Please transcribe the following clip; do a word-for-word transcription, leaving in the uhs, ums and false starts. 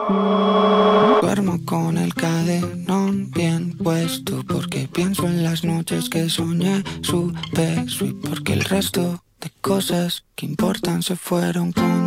Duermo con el cadenón bien puesto porque pienso en las noches que soñé su beso y porque el resto de cosas que importan se fueron con